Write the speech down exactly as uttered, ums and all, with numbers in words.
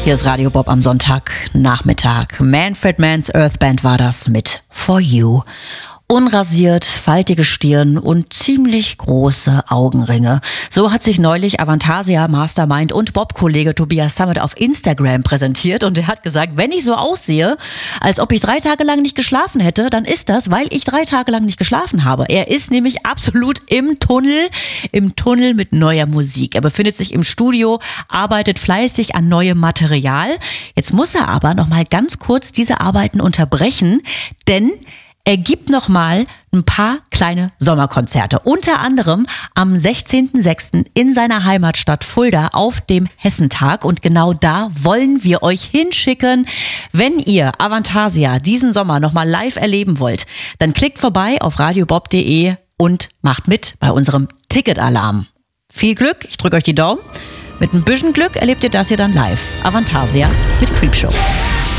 Hier ist Radio Bob am Sonntagnachmittag. Manfred Mann's Earth Band war das mit For You. Unrasiert, faltige Stirn und ziemlich große Augenringe. So hat sich neulich Avantasia Mastermind und Bob-Kollege Tobias Sammet auf Instagram präsentiert und er hat gesagt, wenn ich so aussehe, als ob ich drei Tage lang nicht geschlafen hätte, dann ist das, weil ich drei Tage lang nicht geschlafen habe. Er ist nämlich absolut im Tunnel, im Tunnel mit neuer Musik. Er befindet sich im Studio, arbeitet fleißig an neuem Material. Jetzt muss er aber noch mal ganz kurz diese Arbeiten unterbrechen, denn er gibt noch mal ein paar kleine Sommerkonzerte. Unter anderem am sechzehnten sechsten in seiner Heimatstadt Fulda auf dem Hessentag. Und genau da wollen wir euch hinschicken. Wenn ihr Avantasia diesen Sommer noch mal live erleben wollt, dann klickt vorbei auf radiobob punkt de und macht mit bei unserem Ticketalarm. Viel Glück, ich drücke euch die Daumen. Mit ein bisschen Glück erlebt ihr das hier dann live. Avantasia mit Creepshow.